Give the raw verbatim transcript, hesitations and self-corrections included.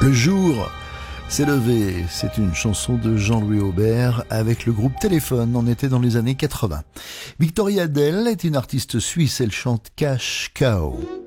Le jour s'est levé, c'est une chanson de Jean-Louis Aubert avec le groupe Téléphone, on était dans les années quatre-vingts. Victoria Dell est une artiste suisse, elle chante Cash Cow.